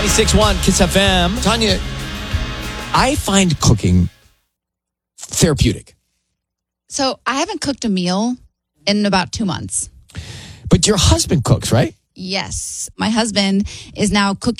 96.1 Kiss FM. Tanya, I find cooking therapeutic. So I haven't cooked a meal in about 2 months. But your husband cooks, right? Yes. My husband is now cooking